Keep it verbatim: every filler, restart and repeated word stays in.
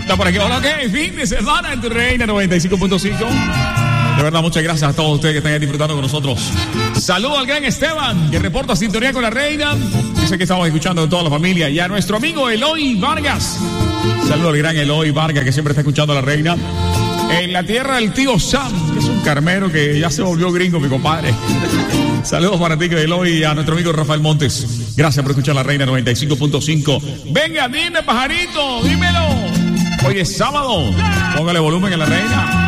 Está por aquí. Hola, ¿qué? Fin de semana en tu Reina noventa y cinco punto cinco. De verdad, muchas gracias a todos ustedes que están disfrutando con nosotros. Saludo al gran Esteban, que reporta sintonía con la Reina. Dice que estamos escuchando de toda la familia. Y a nuestro amigo Eloy Vargas. Saludo al gran Eloy Vargas, que siempre está escuchando a la Reina. En la tierra del tío Sam, que es un carmero que ya se volvió gringo, mi compadre. Saludos para ti, Eloy, y a nuestro amigo Rafael Montes. Gracias por escuchar la Reina noventa y cinco punto cinco. Venga, dime, pajarito, dímelo. Hoy es sábado. Póngale volumen a la Reina.